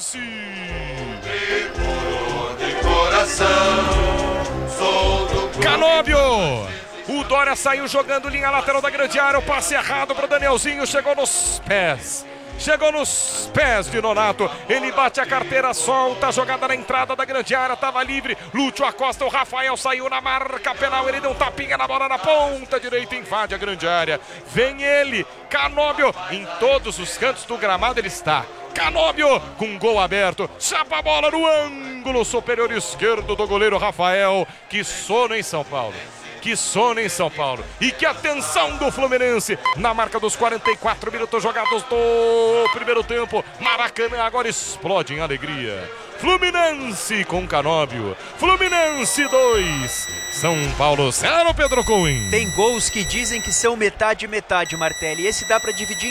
Fluminense. De coração, sou do Canóbio. O Dória saiu jogando linha lateral da grande área. O passe errado para o Danielzinho. Chegou nos pés. Chegou nos pés de Nonato. Ele bate a carteira, solta a jogada na entrada da grande área. Estava livre. Lúcio Acosta. O Rafael saiu na marca penal. Ele deu um tapinha na bola na ponta direita. Invade a grande área. Vem ele. Canóbio. Em todos os cantos do gramado ele está. Canóbio com gol aberto. Chapa a bola no ângulo superior esquerdo do goleiro Rafael. Que sono em São Paulo. Que sono em São Paulo. E que atenção do Fluminense. Na marca dos 44 minutos jogados do primeiro tempo. Maracanã agora explode em alegria. Fluminense com Canóbio. Fluminense 2. São Paulo 0, Pedro Cunha. Tem gols que dizem que são metade, Martelli. Esse dá para dividir em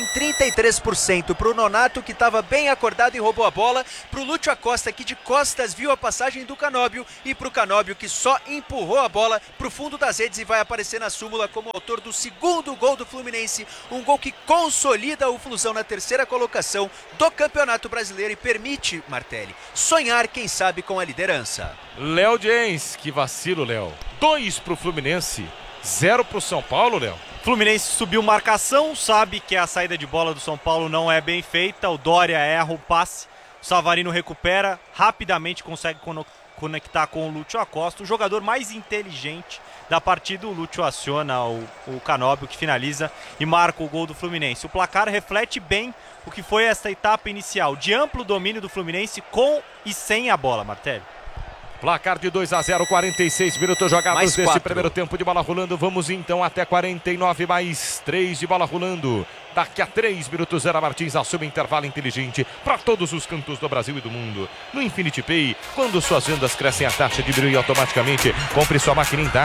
33%. Pro Nonato, que estava bem acordado e roubou a bola. Pro Lúcio Acosta, que de costas viu a passagem do Canóbio. E pro Canóbio, que só empurrou a bola pro fundo das redes e vai aparecer na súmula como autor do segundo gol do Fluminense. Um gol que consolida o Flusão na terceira colocação do Campeonato Brasileiro e permite, Martelli, sonhar, quem sabe, com a liderança. Léo Jens, que vacilo, Léo. 2 pro Fluminense, 0 pro São Paulo, Léo. Fluminense subiu marcação, sabe que a saída de bola do São Paulo não é bem feita. O Dória erra o passe, o Savarino recupera, rapidamente consegue conectar com o Lúcio Acosta. O jogador mais inteligente da partida, o Lúcio aciona o Canóbio, que finaliza e marca o gol do Fluminense. O placar reflete bem o que foi essa etapa inicial de amplo domínio do Fluminense com e sem a bola, Martelli. Placar de 2-0, 46 minutos jogados Mais desse 4. primeiro tempo de bola rolando. Vamos então até 49, mais 3 de bola rolando. Daqui a 3 minutos, Zera Martins assume intervalo inteligente para todos os cantos do Brasil e do mundo. No Infinity Pay, quando suas vendas crescem, a taxa diminui automaticamente. Compre sua máquina em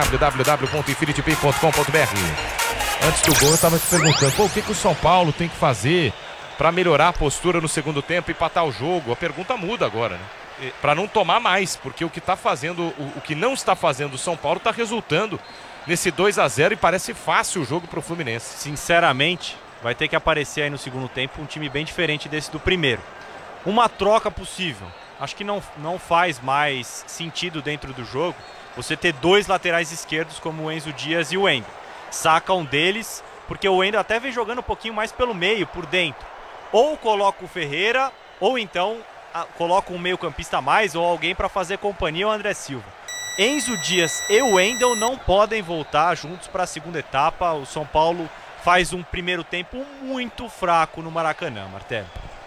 www.infinitypay.com.br. Antes do gol, eu estava te perguntando, o que o São Paulo tem que fazer para melhorar a postura no segundo tempo e empatar o jogo? A pergunta muda agora, né? Para não tomar mais, porque o que está fazendo, o que não está fazendo o São Paulo está resultando nesse 2-0 e parece fácil o jogo para o Fluminense. Sinceramente, vai ter que aparecer aí no segundo tempo um time bem diferente desse do primeiro. Uma troca possível. Acho que não faz mais sentido dentro do jogo você ter 2 laterais esquerdos como o Enzo Dias e o Wendel. Saca um deles, porque o Wendel até vem jogando um pouquinho mais pelo meio, por dentro. Ou coloca o Ferreira, ou então coloca um meio-campista a mais ou alguém para fazer companhia ao André Silva. Enzo Dias e o Wendel não podem voltar juntos para a segunda etapa. O São Paulo faz um primeiro tempo muito fraco no Maracanã, Martelli.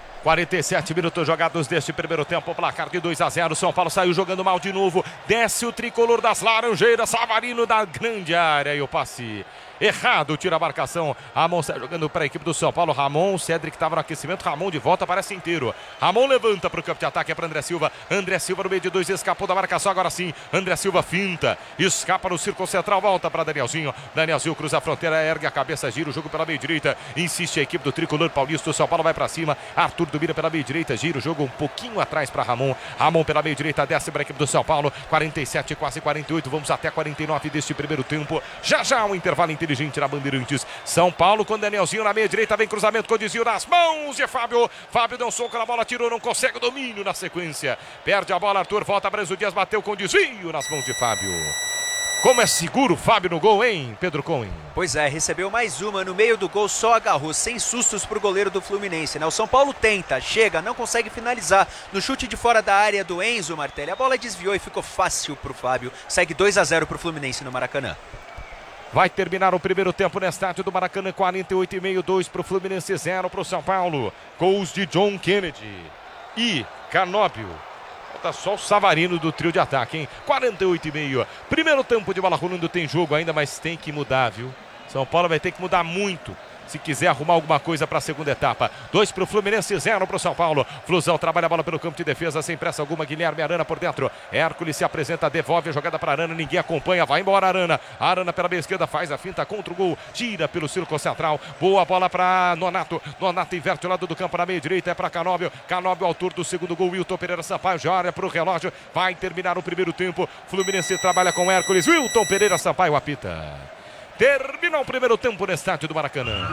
47 minutos jogados deste primeiro tempo, placar de 2-0. São Paulo saiu jogando mal de novo. Desce o tricolor das Laranjeiras, Savarino da grande área e o passe errado, tira a marcação. Ramon sai jogando para a equipe do São Paulo. Ramon, Cedric estava no aquecimento. Ramon de volta, parece inteiro. Ramon levanta para o campo de ataque, é para André Silva. André Silva no meio de 2, escapou da marcação. Agora sim, André Silva finta, escapa no círculo central, volta para Danielzinho. Danielzinho cruza a fronteira, ergue a cabeça, gira o jogo pela meia direita. Insiste a equipe do tricolor paulista. O São Paulo vai para cima. Arthur domina pela meia direita, gira o jogo um pouquinho atrás para Ramon. Ramon pela meia direita, desce para a equipe do São Paulo. 47, quase 48. Vamos até 49 deste primeiro tempo. Já um intervalo inteligente na Bandeirantes. São Paulo com Danielzinho na meia direita, vem cruzamento com o desvio nas mãos de Fábio. Fábio deu um soco na bola, tirou, não consegue o domínio na sequência. Perde a bola, Arthur, volta para Enzo Dias, bateu com o desvio nas mãos de Fábio. Como é seguro o Fábio no gol, hein, Pedro Cohen? Pois é, recebeu mais uma no meio do gol, só agarrou, sem sustos pro goleiro do Fluminense, né? O São Paulo tenta, chega, não consegue finalizar. No chute de fora da área do Enzo, Martelli, a bola desviou e ficou fácil pro Fábio. Segue 2-0 pro Fluminense no Maracanã. Vai terminar o primeiro tempo no estádio do Maracanã, 48,5, 2 para o Fluminense, 0 para o São Paulo. Gols de John Kennedy e Canóbio. Falta só o Savarino do trio de ataque, hein? 48,5. Primeiro tempo de bola rolando, tem jogo ainda, mas tem que mudar, viu? São Paulo vai ter que mudar muito se quiser arrumar alguma coisa para a segunda etapa. 2 para o Fluminense, 0 para o São Paulo. Flusão trabalha a bola pelo campo de defesa, sem pressa alguma. Guilherme Arana por dentro. Hércules se apresenta, devolve a jogada para Arana. Ninguém acompanha, vai embora Arana. Arana pela meia esquerda, faz a finta contra o gol. Tira pelo círculo central. Boa bola para Nonato. Nonato inverte o lado do campo na meia direita. É para Canóbio. Canóbio, autor do segundo gol. Wilton Pereira Sampaio já olha para o relógio. Vai terminar o primeiro tempo. Fluminense trabalha com Hércules. Wilton Pereira Sampaio apita. Termina o primeiro tempo no estádio do Maracanã.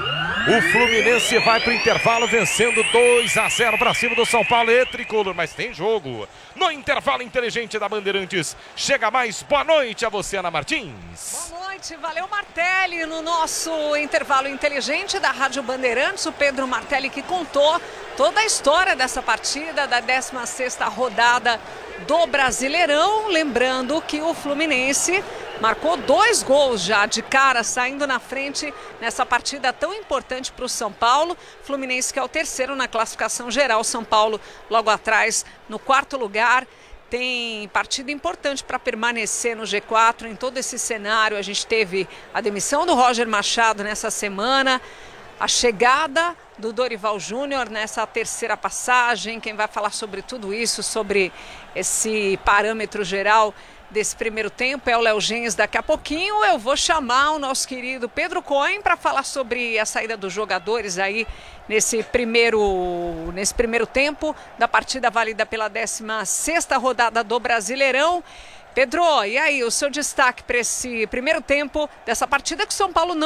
O Fluminense vai para o intervalo vencendo 2-0 para cima do São Paulo e tricolor, mas tem jogo. No intervalo inteligente da Bandeirantes, chega mais. Boa noite a você, Ana Martins. Boa noite, valeu Martelli. No nosso intervalo inteligente da Rádio Bandeirantes, o Pedro Martelli que contou toda a história dessa partida da 16ª rodada do Brasileirão. Lembrando que o Fluminense marcou 2 gols já de cara, saindo na frente nessa partida tão importante para o São Paulo. Fluminense que é o terceiro na classificação geral, São Paulo logo atrás no 4º lugar. Tem partida importante para permanecer no G4 em todo esse cenário. A gente teve a demissão do Roger Machado nessa semana, a chegada do Dorival Júnior nessa 3ª passagem. Quem vai falar sobre tudo isso, sobre esse parâmetro geral desse primeiro tempo é o Léo Gens. Daqui a pouquinho eu vou chamar o nosso querido Pedro Cohen para falar sobre a saída dos jogadores aí nesse primeiro tempo da partida válida pela 16ª rodada do Brasileirão. Pedro, e aí, o seu destaque para esse primeiro tempo dessa partida que o São Paulo não